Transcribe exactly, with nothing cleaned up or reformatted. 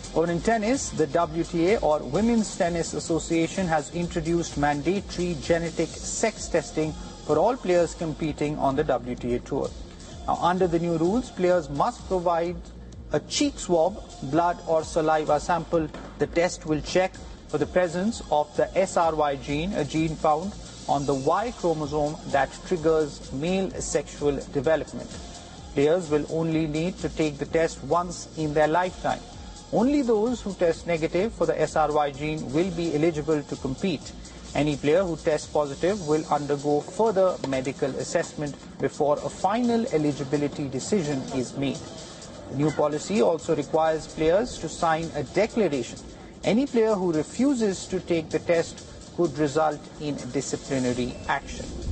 Over in tennis, the W T A or Women's Tennis Association has introduced mandatory genetic sex testing for all players competing on the W T A tour. Now, under the new rules, players must provide a cheek swab, blood or saliva sample. The test will check for the presence of the S R Y gene, a gene found on the Y chromosome that triggers male sexual development. Players will only need to take the test once in their lifetime. Only those who test negative for the S R Y gene will be eligible to compete. Any player who tests positive will undergo further medical assessment before a final eligibility decision is made. The new policy also requires players to sign a declaration. Any player who refuses to take the test could result in disciplinary action.